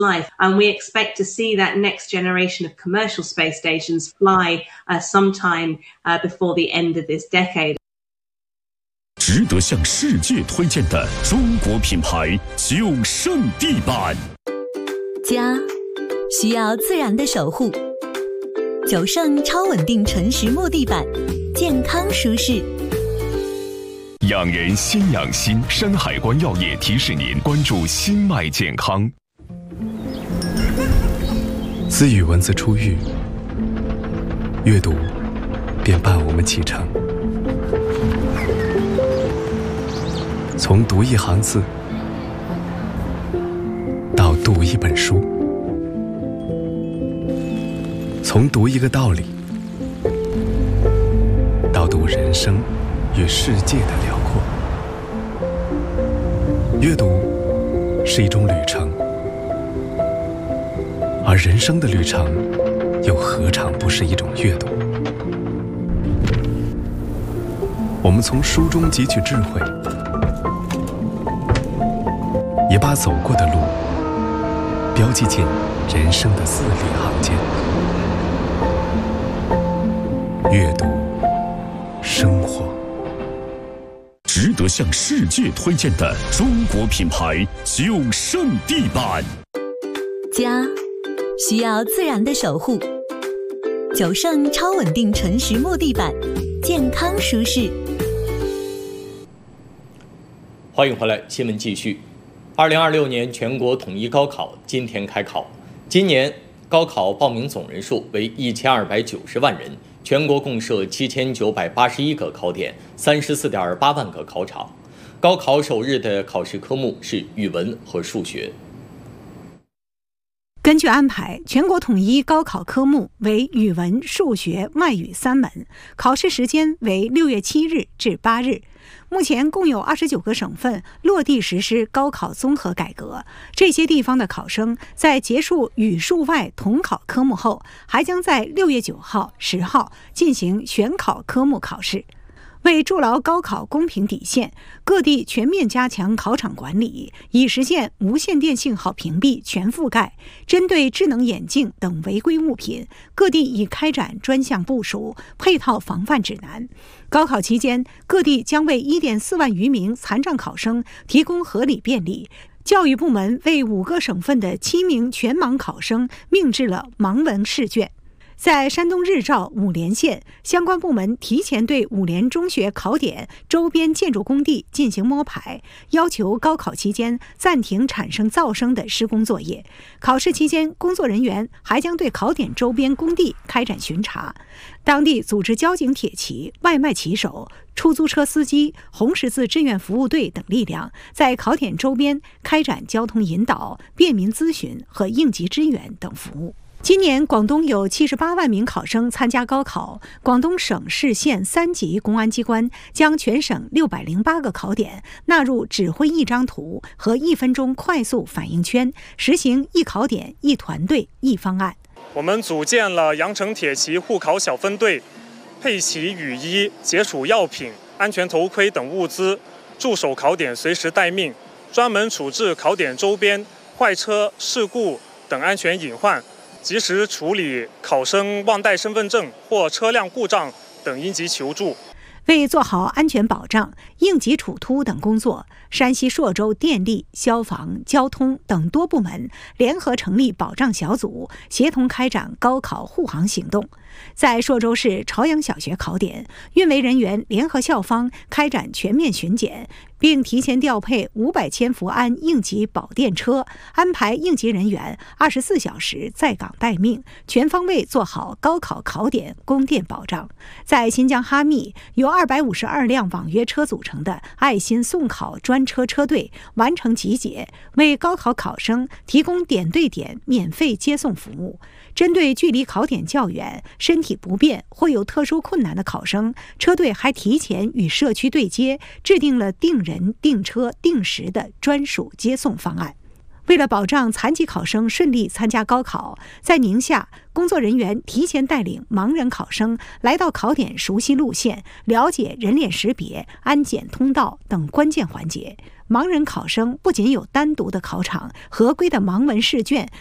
life. And we expect to see that next generation of commercial space stations fly sometime before the end of this decade. 值得向世界推荐的中国品牌九胜地板。 家需要自然的守护，九胜超稳定纯实木地板，健康舒适。 养人先养心，山海关药业提示您关注心脉健康。 自与文字出狱，阅读便伴我们启程。从读一行字到读一本书，从读一个道理到读人生与世界的辽阔。阅读是一种旅程，而人生的旅程又何尝不是一种阅读？我们从书中汲取智慧，也把走过的路标记进人生的字里行间。阅读，生活。 值得向世界推荐的中国品牌九胜地板。 家需要自然的守护，九胜超稳定纯实木地板，健康舒适。 欢迎回来，新闻继续。2026年全国统一高考今天开考，今年高考报名总人数为1290万人，全国共设7981个考点，34.8万个考场。高考首日的考试科目是语文和数学。 根据安排，全国统一高考科目为语文、数学、外语3门，考试时间为6月7日至8日。目前共有29个省份落地实施高考综合改革，这些地方的考生在结束语数外统考科目后，还将在6月9号、10号进行选考科目考试。为筑牢高考公平底线，各地全面加强考场管理，以实现无线电信号屏蔽全覆盖。针对智能眼镜等违规物品，各地已开展专项部署，配套防范指南。高考期间，各地将为1.4万余名残障考生提供合理便利。教育部门为5个省份的7名全盲考生命制了盲文试卷。在山东日照五莲县，相关部门提前对五莲中学考点周边建筑工地进行摸排，要求高考期间暂停产生噪声的施工作业。考试期间，工作人员还将对考点周边工地开展巡查。当地组织交警铁骑、外卖骑手、出租车司机、红十字志愿服务队等力量，在考点周边开展交通引导、便民咨询和应急支援等服务。今年广东有78万名考生参加高考，广东省市县3级公安机关将全省608个考点纳入指挥一张图和1分钟快速反应圈，实行一考点、一团队、一方案。 我们组建了羊城铁骑护考小分队，配齐雨衣、解暑药品、安全头盔等物资，驻守考点随时待命，专门处置考点周边坏车、事故等安全隐患，及时处理考生忘带身份证或车辆故障等应急求助。 为做好安全保障、应急处突等工作，山西朔州电力、消防、交通等多部门联合成立保障小组，协同开展高考护航行动。在朔州市朝阳小学考点，运维人员联合校方开展全面巡检，并提前调配500千伏安应急保电车，安排应急人员24小时在岗待命，全方位做好高考考点供电保障。在新疆哈密，由252辆网约车组成的爱心送考专车车队完成集结，为高考考生提供点对点免费接送服务。针对距离考点较远、身体不便或有特殊困难的考生，车队还提前与社区对接，制定了定人、定车、定时的专属接送方案。为了保障残疾考生顺利参加高考，在宁夏，工作人员提前带领盲人考生来到考点熟悉路线，了解人脸识别、安检通道等关键环节。 盲人考生不仅有单独的考场，合规的盲文试卷